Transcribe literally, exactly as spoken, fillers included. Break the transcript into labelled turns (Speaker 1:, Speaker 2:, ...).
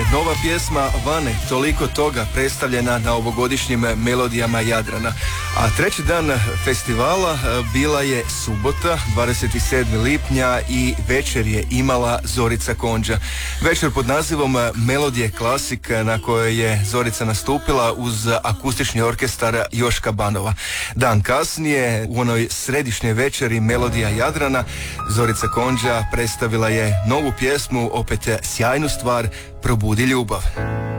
Speaker 1: nova pjesma Vane, toliko toga, predstavljena na ovogodišnjim Melodijama Jadrana. A treći dan festivala bila je subota, dvadeset sedmog lipnja i večer je imala Zorica Konđa. Večer pod nazivom Melodije klasik na kojoj je Zorica nastupila uz akustični orkestar Joška Banova. Dan kasnije, u onoj središnjoj večeri Melodija Jadrana, Zorica Konđa predstavila je novu pjesmu, opet sjajnu stvar, Probudi ljubav.